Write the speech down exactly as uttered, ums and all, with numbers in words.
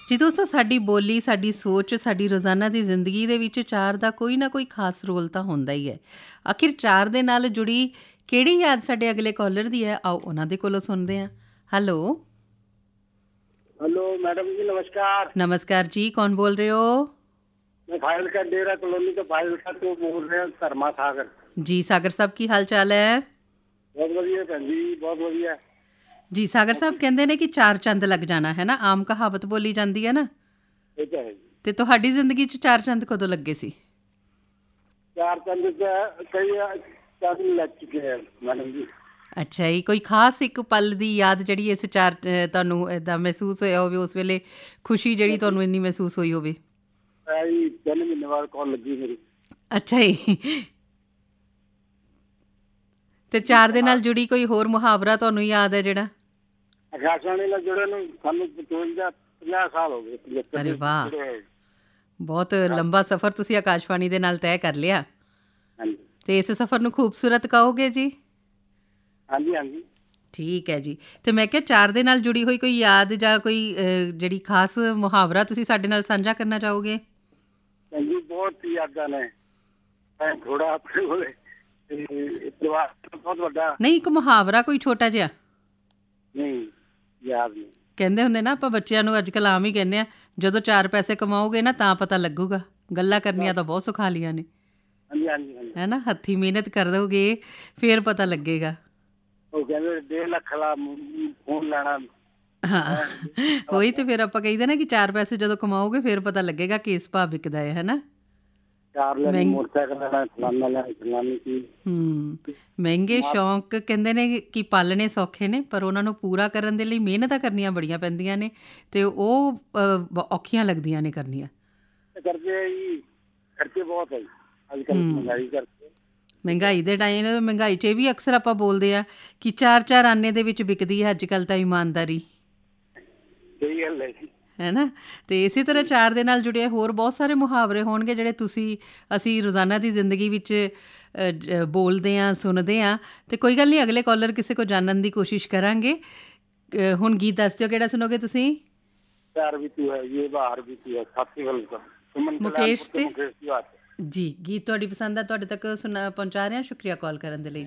ਜੀ ਦੋਸਤੋ, ਸਾਡੀ ਬੋਲੀ, ਸਾਡੀ ਸੋਚ, ਸਾਡੀ ਰੋਜ਼ਾਨਾ ਦੀ ਜ਼ਿੰਦਗੀ ਦੇ ਵਿੱਚ ਚਾਰ ਦਾ ਕੋਈ ਨਾ ਕੋਈ ਖਾਸ ਰੋਲ ਤਾਂ ਹੁੰਦਾ ਹੀ ਹੈ। ਆਖਿਰ ਚਾਰ ਦੇ ਨਾਲ ਜੁੜੀ ਕਿਹੜੀ ਯਾਦ ਸਾਡੇ ਅਗਲੇ ਕਾਲਰ ਦੀ ਹੈ, ਆਓ ਉਹਨਾਂ ਦੇ ਕੋਲੋਂ ਸੁਣਦੇ ਹਾਂ। ਹੈਲੋ हेलो मैडम जी, नमस्कार। नमस्कार जी, कौन बोल रहे हो? मैं फाजिलका डेरा कॉलोनी तो फाजिलका तो बोल रहे हैं, धर्मा सागर जी सागर साहब, की हाल चाल है? बहुत बढ़िया भैन जी, बहुत बढ़िया जी सागर साहब ਕਹਿੰਦੇ ਨੇ ਕਿ ਚਾਰ ਚੰਦ ਲੱਗ ਜਾਣਾ ਹੈ ਨਾ, ਆਮ ਕਹਾਵਤ ਬੋਲੀ ਜਾਂਦੀ ਹੈ ਨਾ। ये तो है जी। ਤੇ ਤੁਹਾਡੀ ਜ਼ਿੰਦਗੀ 'ਚ ਚਾਰ ਚੰਦ ਕਦੋਂ ਲੱਗੇ ਸੀ? चार चंद तो कई चंद लग चुके हैं मैडम जी। ਅੱਛਾ ਜੀ, ਕੋਈ ਖਾਸ ਇੱਕ ਪਲ ਦੀ ਯਾਦ ਜਿਹੜੀ ਇਸ ਚਾਰ ਅ, ਤੁਹਾਨੂੰ ਇੱਦਾਂ ਮਹਿਸੂਸ ਹੋਇਆ ਹੋਵੇ, ਉਸ ਵੇਲੇ ਖੁਸ਼ੀ ਜਿਹੜੀ ਤੁਹਾਨੂੰ ਇੰਨੀ ਮਹਿਸੂਸ ਹੋਈ ਹੋਵੇ? आई तीन महीने बाद कॉल लगी मेरी। ਅੱਛਾ ਜੀ। ਤੇ ਚਾਰ ਦੇ ਨਾਲ ਜੁੜੀ ਕੋਈ ਹੋਰ ਮੁਹਾਵਰਾ ਤੁਹਾਨੂੰ ਯਾਦ ਹੈ ਜਿਹੜਾ? आकाशवाणी ਨਾਲ जुड़े ਨੂੰ ਸਾਨੂੰ पचवंजा ਪੰਜਾਹ ਸਾਲ ਹੋ ਗਏ। ਪਚੱਤਰ ਅਰੇ ਵਾਹ, ਜਿਹੜੇ ਹੋਏ। ਬਹੁਤ ਲੰਬਾ ਸਫ਼ਰ ਤੁਸੀਂ ਆਕਾਸ਼ਵਾਣੀ ਦੇ ਨਾਲ ਤੈਅ ਕਰ ਲਿਆ। ਹਾਂਜੀ ਤੇ ਇਸ ਸਫ਼ਰ ਨੂੰ ਖੂਬਸੂਰਤ ਕਹੋਗੇ ਜੀ? ਹਾਂਜੀ ਹਾਂਜੀ। ਠੀਕ ਹੈ ਜੀ। ਤੇ ਮੈਂ ਕਿਹਾ ਚਾਰ ਦੇ ਨਾਲ ਜੁੜੀ ਹੋਈ ਕੋਈ ਯਾਦ ਜਾਂ ਕੋਈ ਅ, ਜਿਹੜੀ ਖਾਸ ਮੁਹਾਵਰਾ ਤੁਸੀਂ ਸਾਡੇ ਨਾਲ ਸਾਂਝਾ ਕਰਨਾ ਚਾਹੋਗੇ? ਭੈਣ ਜੀ ਬਹੁਤ ਯਾਦਾਂ ਨੇ। ਮੈਂ ਥੋੜਾ ਆਪਣੇ ਕੋਲੇ ਤੇ ਪਰਿਵਾਰ ਬਹੁਤ ਵੱਡਾ ਨਹੀਂ, ਇੱਕ ਮੁਹਾਵਰਾ ਕੋਈ ਛੋਟਾ ਜਿਹਾ। ਨਹੀਂ ਯਾਦ ਨਹੀਂ। ਕਹਿੰਦੇ ਹੁੰਦੇ ਨਾ, ਆਪਾਂ ਬੱਚਿਆਂ ਨੂੰ ਅੱਜ ਕੱਲ੍ਹ ਆਮ ਹੀ ਕਹਿੰਦੇ ਆ, ਜਦੋਂ ਚਾਰ ਪੈਸੇ ਕਮਾਓਗੇ ਨਾ ਤਾਂ ਪਤਾ ਲੱਗੂਗਾ, ਗੱਲਾਂ ਕਰਨੀਆਂ ਤਾਂ ਬਹੁਤ ਸੁਖਾਲੀਆਂ ਨੇ। ਹਾਂਜੀ ਹਾਂਜੀ ਹਾਂਜੀ। ਹੈ ਨਾ, ਹੱਥੀਂ ਮਿਹਨਤ ਕਰ ਦੋਗੇ ਫਿਰ ਪਤਾ ਲੱਗੇਗਾ। ਉਹ ਕਹਿੰਦੇ ਡੇਢ ਲੱਖ ਵਾਲਾ ਫੋਨ ਲੈਣਾ। ਹਾਂ, ਉਹੀ ਤੇ ਫਿਰ ਆਪਾਂ ਕਹੀਦਾ ਨਾ ਕਿ ਚਾਰ ਪੈਸੇ ਜਦੋਂ ਕਮਾਓਗੇ ਫਿਰ ਪਤਾ ਲੱਗੇਗਾ ਕਿਸ ਭਾਅ ਵਿਕਦਾ ਹੈ, ਹੈ ਨਾ। ਕਾਰ ਲੈਣੀ, ਮੋਟਰਸਾਈਕਲ ਲੈਣਾ, ਫਲਾਨਾ ਲੈਣਾ, ਫਲਾਨੀ ਚੀਜ਼। ਹੂੰ, ਮਹਿੰਗੇ ਸ਼ੌਂਕ ਕਹਿੰਦੇ ਨੇ ਕਿ ਪਾਲਣੇ ਸੌਖੇ ਨੇ, ਪਰ ਉਹਨਾਂ ਨੂੰ ਪੂਰਾ ਕਰਨ ਦੇ ਲਈ ਮਿਹਨਤਾਂ ਕਰਨੀਆਂ ਬੜੀਆਂ ਪੈਂਦੀਆਂ ਨੇ, ਅਤੇ ਉਹ ਅ, ਔਖੀਆਂ ਲੱਗਦੀਆਂ ਨੇ ਕਰਨੀਆਂ। ਖਰਚੇ ਜੀ, ਖਰਚੇ ਬਹੁਤ ਹੈ ਅੱਜ ਕੱਲ੍ਹ, ਮਹਿੰਗਾਈ ਕਰਕੇ। ਮਹਿੰਗਾਈ ਦੇ ਟਾਈਮ ਮਹਿੰਗਾਈ 'ਚ ਇਹ ਵੀ ਅਕਸਰ ਆਪਾਂ ਬੋਲਦੇ ਆ ਕਿ ਚਾਰ ਚਾਰ ਆਨੇ ਦੇ ਵਿੱਚ ਵਿਕਦੀ ਹੈ ਅੱਜ ਕੱਲ੍ਹ ਤਾਂ ਇਮਾਨਦਾਰੀ। ਸਹੀ ਗੱਲ ਹੈ ਜੀ। ਹੈ ਨਾ। ਅਤੇ ਇਸੇ ਤਰ੍ਹਾਂ ਚਾਰ ਦੇ ਨਾਲ ਜੁੜੇ ਹੋਰ ਬਹੁਤ ਸਾਰੇ ਮੁਹਾਵਰੇ ਹੋਣਗੇ ਜਿਹੜੇ ਤੁਸੀਂ ਅਸੀਂ ਰੋਜ਼ਾਨਾ ਦੀ ਜ਼ਿੰਦਗੀ ਵਿੱਚ ਬੋਲਦੇ ਹਾਂ, ਸੁਣਦੇ ਹਾਂ। ਅਤੇ ਕੋਈ ਗੱਲ ਨਹੀਂ, ਅਗਲੇ ਕਾਲਰ ਕਿਸੇ ਕੋ ਜਾਣਨ ਦੀ ਕੋਸ਼ਿਸ਼ ਕਰਾਂਗੇ। ਹੁਣ ਗੀਤ ਦੱਸ ਦਿਓ, ਕਿਹੜਾ ਸੁਣੋਗੇ ਤੁਸੀਂ? ਪਿਆਰ ਵੀ ਤੂੰ ਹੈ, ਇਹ ਬਾਹਰ ਵੀ ਤੂੰ ਹੈ, ਸਾਥੀ ਵੱਲ ਤੋਂ ਮੁਕੇਸ਼ ਤੇ ਜੀ। ਗੀਤ ਤੁਹਾਡੀ ਪਸੰਦ ਆ, ਤੁਹਾਡੇ ਤੱਕ ਸੁਣਾ ਪਹੁੰਚਾ ਰਹੇ ਹਾਂ। ਸ਼ੁਕਰੀਆ ਕਾਲ ਕਰਨ ਦੇ ਲਈ।